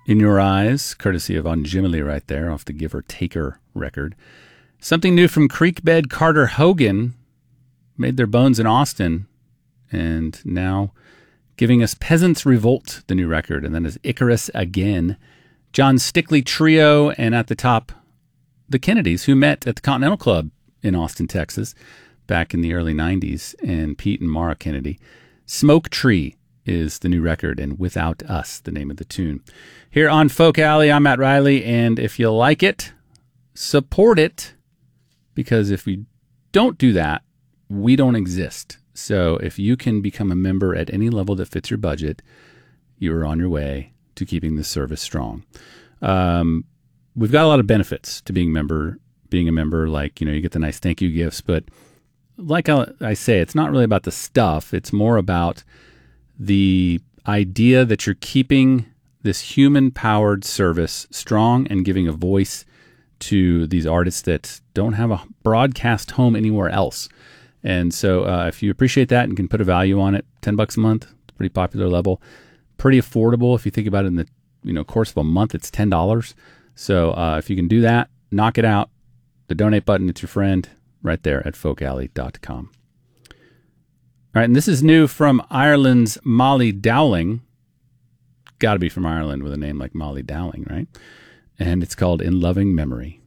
In Your Eyes, courtesy of Anjimile right there off the Giver Taker record. Something new from Creekbed Carter Hogan, made their bones in Austin, and now giving us Peasants Revolt, the new record, and then is Icarus Again. John Stickley Trio, and at the top, the Kennedys, who met at the Continental Club in Austin, Texas, back in the early 90s, and Pete and Mara Kennedy. Smoke Tree is the new record, and Without Us, the name of the tune. Here on Folk Alley, I'm Matt Riley, and if you like it, support it, because if we don't do that, we don't exist. So if you can become a member at any level that fits your budget, you are on your way to keeping this service strong. We've got a lot of benefits to being a member, like, you get the nice thank you gifts, but like I say, it's not really about the stuff. It's more about the idea that you're keeping this human-powered service strong and giving a voice to these artists that don't have a broadcast home anywhere else. And so if you appreciate that and can put a value on it, $10 a month, it's a pretty popular level, pretty affordable. If you think about it in the course of a month, it's $10. So if you can do that, knock it out. The donate button, it's your friend right there at folkalley.com. All right, and this is new from Ireland's Molly Dowling. Got to be from Ireland with a name like Molly Dowling, right? And it's called In Loving Memory.